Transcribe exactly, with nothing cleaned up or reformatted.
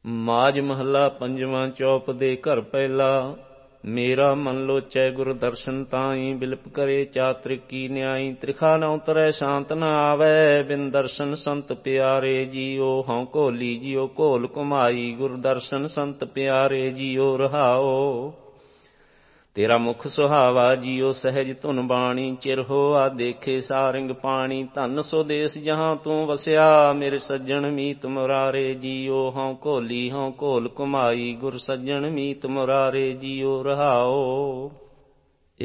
ਮਾਝ ਮਹੱਲਾ ਪੰਜਵਾਂ। ਚੌਪ ਦੇ ਘਰ ਪਹਿਲਾ। ਮੇਰਾ ਮਨ ਲੋਚੈ ਗੁਰ ਦਰਸ਼ਨ ਤਾਈ, ਬਿਲਪ ਕਰੇ ਚਾਤ੍ਰਿਕ ਕੀ ਨਿਆਈ। ਤ੍ਰਿਖਾ ਨ ਉਤਰੈ ਸ਼ਾਂਤ ਨ ਆਵੈ, ਬਿਨ ਦਰਸ਼ਨ ਸੰਤ ਪਿਆਰੇ ਜੀਓ। ਹਉ ਘੋਲੀ ਜਿਉ ਘੋਲ ਘੁਮਾਈ, ਗੁਰ ਦਰਸ਼ਨ ਸੰਤ ਪਿਆਰੇ ਜੀਓ। ਰਹਾਓ ਤੇਰਾ ਮੁਖ ਸੁਹਾਵਾ ਜੀਓ, ਸਹਿਜ ਧੁਨ ਬਾਣੀ। ਚਿਰ ਹੋਆ ਦੇਖੇ ਸਾਰਿੰਗ ਪਾਣੀ, ਧਨ ਸੋ ਦੇਸ ਜਹਾਂ ਤੂੰ ਵਸਿਆ। ਮੇਰੇ ਸੱਜਣ ਮੀਤ ਮੁਰਾਰੇ ਜੀਓ। ਹਉ ਘੋਲੀ ਹਉ ਘੋਲ ਘੁਮਾਈ, ਗੁਰ ਸੱਜਣ ਮੀਤ ਮੁਰਾਰੇ ਜੀਓ। ਰਹਾਓ